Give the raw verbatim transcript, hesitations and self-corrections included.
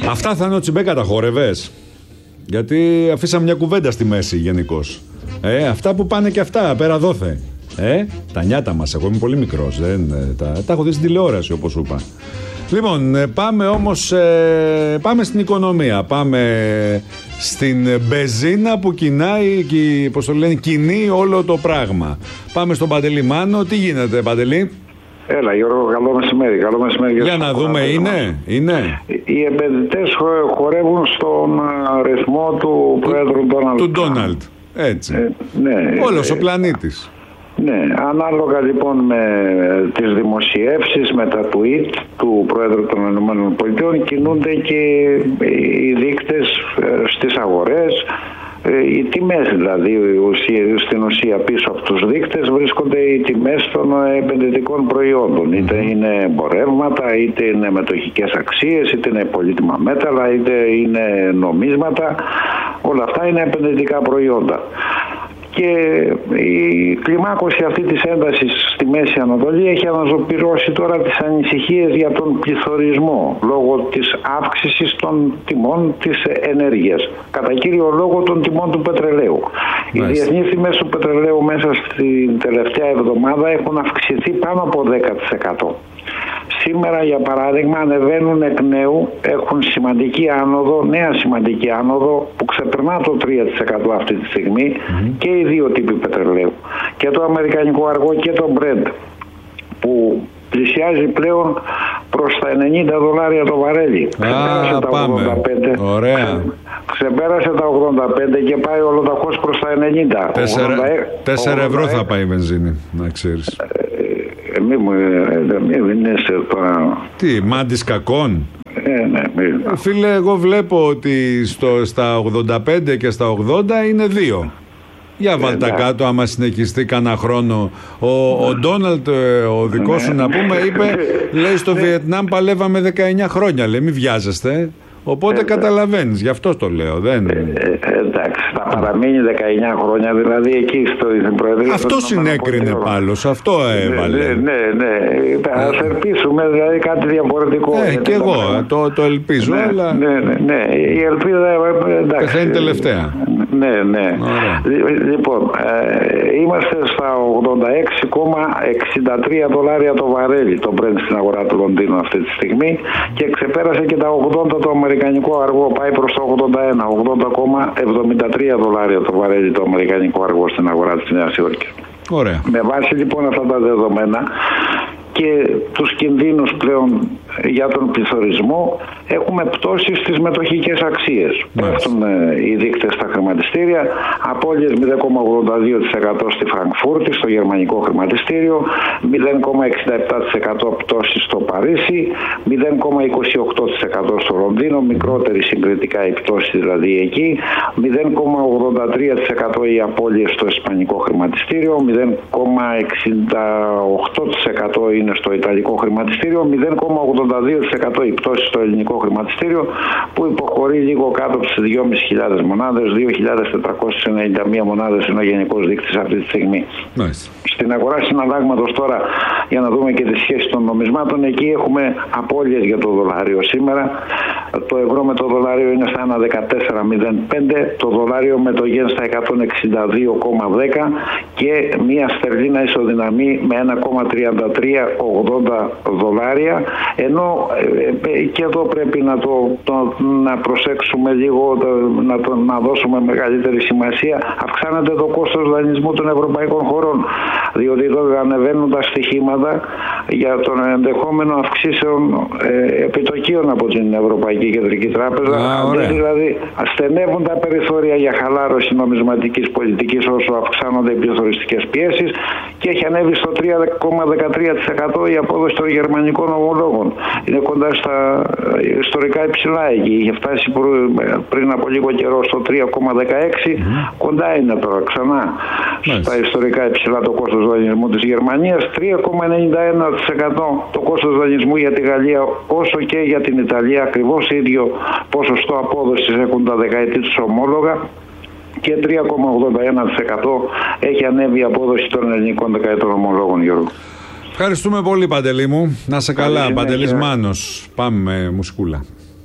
Αυτά θα είναι ο Τσιμπέκα, τα χόρευες? Γιατί αφήσαμε μια κουβέντα στη μέση γενικώς. Ε, αυτά που πάνε και αυτά, πέρα δόθε. Ε, τα νιάτα μας, εγώ είμαι πολύ μικρός, δεν, τα, τα έχω δει στην τηλεόραση όπως σου είπα. Λοιπόν, πάμε όμως, ε, πάμε στην οικονομία, πάμε στην μπεζίνα που κινάει, πώς το λένε, κινεί όλο το πράγμα. Πάμε στον Παντελή Μάνο. Τι γίνεται, Παντελή? Έλα Γιώργο, καλό μεσημέρι. Καλό μεσημέρι για για να δούμε, είναι, είναι. Οι επενδυτές χορεύουν στον ρυθμό του Πρόεδρου Ντόναλντ. Του Ντόναλντ, έτσι. Ε, ναι, Όλος ε, ο πλανήτης. Ναι, ανάλογα λοιπόν με τις δημοσιεύσεις, με τα tweet του Πρόεδρου των ΗΠΑ κινούνται και οι δείκτες στις αγορές. Οι τιμές δηλαδή, στην ουσία πίσω από τους δείκτες βρίσκονται οι τιμές των επενδυτικών προϊόντων. Είτε είναι εμπορεύματα, είτε είναι μετοχικές αξίες, είτε είναι πολύτιμα μέταλλα, είτε είναι νομίσματα. Όλα αυτά είναι επενδυτικά προϊόντα. Και η κλιμάκωση αυτή της έντασης στη Μέση Ανατολή έχει αναζωπυρώσει τώρα τις ανησυχίες για τον πληθωρισμό λόγω της αύξησης των τιμών της ενέργειας. Κατά κύριο λόγο των τιμών του πετρελαίου. Nice. Οι διεθνείς τιμές του πετρελαίου μέσα στην τελευταία εβδομάδα έχουν αυξηθεί πάνω από δέκα τοις εκατό. Σήμερα, για παράδειγμα, ανεβαίνουν εκ νέου, έχουν σημαντική άνοδο, νέα σημαντική άνοδο που ξεπερνά το τρία τοις εκατό αυτή τη στιγμή mm-hmm. και οι δύο τύποι πετρελαίου. Και το αμερικανικό αργό και το Brent, που πλησιάζει πλέον προς τα ενενήντα δολάρια το βαρέλι. Ξεπέρασε Α, τα πάμε. ογδόντα πέντε. Ωραία. Ξεπέρασε τα ογδόντα πέντε και πάει ολοταχώς προς τα ενενήντα. τέσσερα ευρώ θα πάει η βενζίνη, να ξέρεις. Ε, μη μου είναι σε τώρα... Τι, μάντης κακών? Ε, ναι, μη. Φίλε, εγώ βλέπω ότι στο, στα ογδόντα πέντε και στα ογδόντα είναι δύο. Για βάλτε τα κάτω, άμα συνεχιστεί κανένα χρόνο. Ο Ντόναλντ, ο δικός σου να πούμε, είπε, λέει στο Βιετνάμ παλεύαμε δεκαεννιά χρόνια, λέει, μη βιάζεστε. Οπότε ε, καταλαβαίνεις, γι' αυτό το λέω. Δεν... Ε, ε, εντάξει, θα παραμείνει δεκαεννιά χρόνια, δηλαδή εκεί στην Προεδρία. Αυτό συνέκρινε πάλος, αυτό έβαλε. Ναι, ναι, ναι. Ας ελπίσουμε δηλαδή κάτι διαφορετικό. Ε, και εγώ το, το ελπίζω, ναι, αλλά. Ναι, ναι, ναι. Η ελπίδα, εντάξει. Πεθαίνει τελευταία. Ναι, ναι. Λοιπόν, ε, είμαστε στα ογδόντα έξι κόμμα εξήντα τρία δολάρια το βαρέλι, το Brent στην αγορά του Λονδίνου αυτή τη στιγμή και ξεπέρασε και τα ογδόντα το αμερικανικό αργό, πάει προς το ογδόντα ένα, ογδόντα κόμμα εβδομήντα τρία δολάρια το βαρέλι το αμερικανικό αργό στην αγορά της Νέας Υόρκης. Ωραία. Με βάση λοιπόν αυτά τα δεδομένα και τους κινδύνους πλέον για τον πληθωρισμό, έχουμε πτώσεις στις μετοχικές αξίες. Πέφτουν οι δείκτες στα χρηματιστήρια, απώλειες μηδέν κόμμα ογδόντα δύο τοις εκατό στη Φραγκφούρτη, στο γερμανικό χρηματιστήριο, μηδέν κόμμα εξήντα επτά τοις εκατό πτώσεις στο Παρίσι, μηδέν κόμμα είκοσι οκτώ τοις εκατό στο Λονδίνο, μικρότερη συγκριτικά η πτώση δηλαδή εκεί, μηδέν κόμμα ογδόντα τρία τοις εκατό οι απώλειες στο ισπανικό χρηματιστήριο, μηδέν κόμμα εξήντα οκτώ τοις εκατό είναι στο ιταλικό χρηματιστήριο, μηδέν κόμμα ογδόντα δύο τοις εκατό η πτώση στο ελληνικό χρηματιστήριο, που υποχωρεί λίγο κάτω από τις δυόμισι χιλιάδες μονάδες, δύο χιλιάδες τετρακόσιες ενενήντα μία μονάδες είναι ο γενικός δείκτης αυτή τη στιγμή. Nice. Στην αγορά συναλλάγματος τώρα, για να δούμε και τη σχέση των νομισμάτων, εκεί έχουμε απώλειες για το δολάριο σήμερα. Το ευρώ με το δολάριο είναι στα ένα κόμμα δεκατέσσερα μηδέν πέντε, το δολάριο με το γεν στα εκατόν εξήντα δύο κόμμα δέκα και μία στερλίνα ισοδυναμεί με ένα κόμμα τριάντα τρία ογδόντα δολάρια, ενώ ε, και εδώ πρέπει να, το, το, να προσέξουμε λίγο, να, το, να δώσουμε μεγαλύτερη σημασία. Αυξάνεται το κόστος δανεισμού των ευρωπαϊκών χωρών, διότι εδώ ανεβαίνουν τα στοιχήματα για τον ενδεχόμενο αυξήσεων ε, επιτοκίων από την Ευρωπαϊκή Κεντρική Τράπεζα. Ah, δηλαδή ασθενεύουν τα περιθώρια για χαλάρωση νομισματικής πολιτικής όσο αυξάνονται οι πληθωριστικές πιέσεις και έχει ανέβει στο τρία κόμμα δεκατρία τοις εκατό η απόδοση των γερμανικών ομολόγων. Είναι κοντά στα ιστορικά υψηλά εκεί. Είχε φτάσει πριν από λίγο καιρό στο τρία κόμμα δεκαέξι, mm-hmm. κοντά είναι τώρα ξανά nice. στα ιστορικά υψηλά το κόστος δανεισμού της Γερμανίας, τρία κόμμα ενενήντα ένα τοις εκατό το κόστος δανεισμού για τη Γαλλία όσο και για την Ιταλία, ακριβώς ίδιο ποσοστό απόδοσης έχουν τα δεκαετή τους ομόλογα και τρία κόμμα ογδόντα ένα τοις εκατό έχει ανέβει η απόδοση των ελληνικών δεκαετών ομολόγων, Γιώργο. Ευχαριστούμε πολύ, Παντελή μου. Να σε καλά, Παντελής Μάνος. Πάμε μουσικούλα.